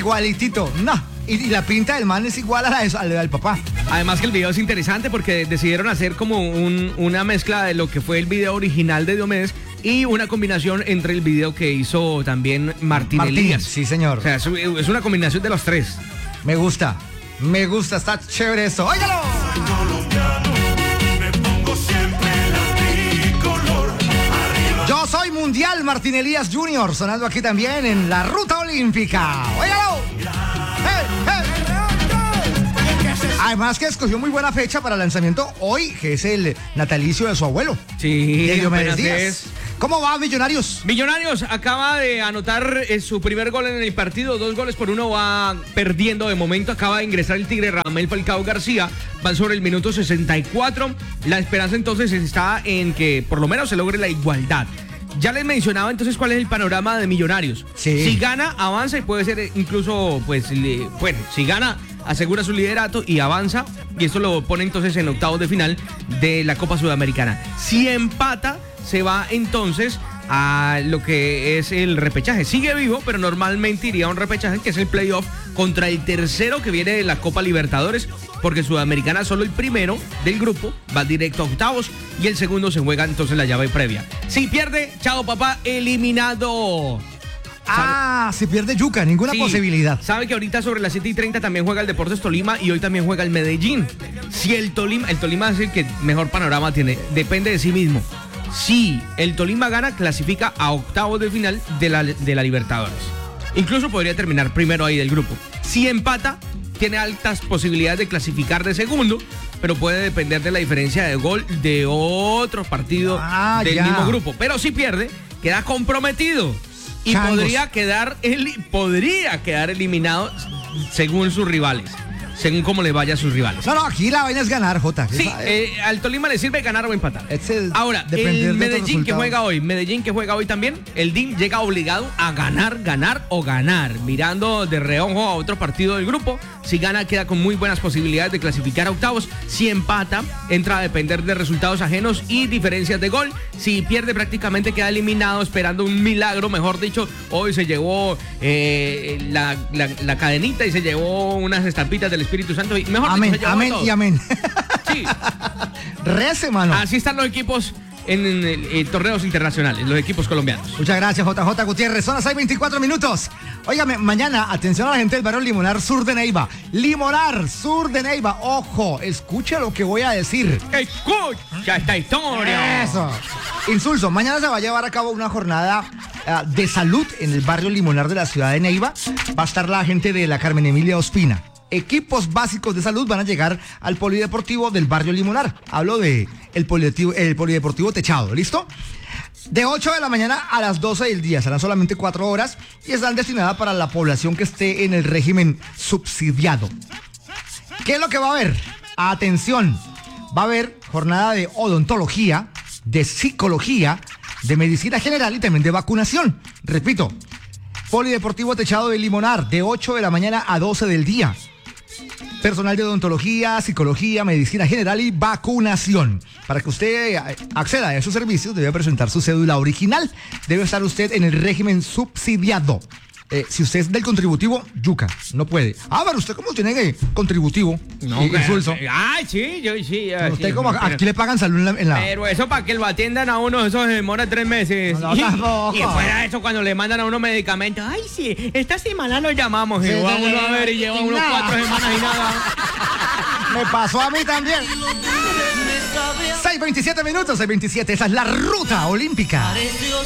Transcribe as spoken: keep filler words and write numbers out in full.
igualitito. No. Y, y la pinta del man es igual a la, de, a la del papá. Además que el video es interesante porque decidieron hacer como un, una mezcla de lo que fue el video original de Diomedes y una combinación entre el video que hizo también Martín, Martín Elías. Sí, señor. O sea, es, es una combinación de los tres. Me gusta, me gusta, está chévere esto. ¡Óigalo! Yo soy Mundial Martín Elías junior, sonando aquí también en la Ruta Olímpica. ¡Óigalo! ¡Hey, hey! Además que escogió muy buena fecha para el lanzamiento hoy, que es el natalicio de su abuelo. Sí, de Diomedes apenas Díaz. es. ¿Cómo va, Millonarios? Millonarios acaba de anotar eh, su primer gol en el partido, dos goles por uno, va perdiendo de momento, acaba de ingresar el Tigre Radamel Falcao García, van sobre el minuto sesenta y cuatro, la esperanza entonces está en que por lo menos se logre la igualdad. Ya les mencionaba entonces cuál es el panorama de Millonarios. Sí. Si gana, avanza y puede ser incluso, pues, le, bueno, si gana, asegura su liderato y avanza, y esto lo pone entonces en octavos de final de la Copa Sudamericana. Si empata, se va entonces a lo que es el repechaje. Sigue vivo, pero normalmente iría a un repechaje que es el playoff contra el tercero que viene de la Copa Libertadores, porque Sudamericana solo el primero del grupo va directo a octavos y el segundo se juega entonces la llave previa. Si pierde, chao papá, eliminado. Ah, se pierde Yuca, ninguna Sí, posibilidad. sabe que ahorita sobre las siete y treinta también juega el Deportes Tolima y hoy también juega el Medellín. Si el Tolima, el Tolima es el que mejor panorama tiene, depende de sí mismo. Si el Tolima gana, clasifica a octavos de final de la, de la Libertadores. Incluso podría terminar primero ahí del grupo. Si empata, tiene altas posibilidades de clasificar de segundo, pero puede depender de la diferencia de gol de otro partido ah, del ya. mismo grupo. Pero si pierde, queda comprometido. Y Changos. podría quedar, el, podría quedar eliminado según sus rivales, según cómo le vaya a sus rivales. No, no, aquí la vaina es ganar, Jota. Sí, Esa- eh, al Tolima le sirve ganar o empatar. Es el Ahora, depender de el otros Medellín que resultados. juega hoy, Medellín que juega hoy también, el D I M llega obligado a ganar, ganar o ganar, mirando de reojo a otro partido del grupo. Si gana, queda con muy buenas posibilidades de clasificar a octavos. Si empata, entra a depender de resultados ajenos y diferencias de gol. Si pierde, prácticamente queda eliminado, esperando un milagro, mejor dicho. Hoy se llevó eh, la, la, la cadenita y se llevó unas estampitas del Espíritu Santo. Y mejor Amén, dicho, se llevó amén todo. y amén. Sí. Rece, mano. Así están los equipos en, en, en, en torneos internacionales, los equipos colombianos. Muchas gracias, J J Gutiérrez. Son las seis veinticuatro minutos. Óigame, mañana, atención a la gente del barrio Limonar Sur de Neiva. Limonar Sur de Neiva. Ojo, escucha lo que voy a decir. Escucha esta historia. Eso. Insulso. Mañana se va a llevar a cabo una jornada uh, de salud en el barrio Limonar de la ciudad de Neiva. Va a estar la gente de la Carmen Emilia Ospina. Equipos básicos de salud van a llegar al polideportivo del barrio Limonar. Hablo de el polideportivo, el polideportivo techado, ¿listo? De ocho de la mañana a las doce del día, serán solamente cuatro horas y están destinadas para la población que esté en el régimen subsidiado. ¿Qué es lo que va a haber? Atención, va a haber jornada de odontología, de psicología, de medicina general y también de vacunación. Repito, polideportivo techado de Limonar, de ocho de la mañana a doce del día. Personal de odontología, psicología, medicina general y vacunación. Para que usted acceda a esos servicios debe presentar su cédula original. Debe estar usted en el régimen subsidiado. Eh, si usted es del contributivo, yuca, no puede. Ah, pero usted como tiene eh, contributivo, No, eh, que- insulso. Ay, sí, yo sí. Usted sí, como pero- aquí le pagan salud en la... en la- Pero eso para que lo atiendan a uno, eso se demora tres meses. No, no, y, tampoco. y fuera eso, cuando le mandan a uno medicamentos, ay, sí, esta semana lo llamamos. Y Sí, va sí, uno sí, a ver y y lleva unos nada. cuatro semanas y nada. Me pasó a mí también. seis veintisiete minutos, seis veintisiete, esa es la Ruta Olímpica.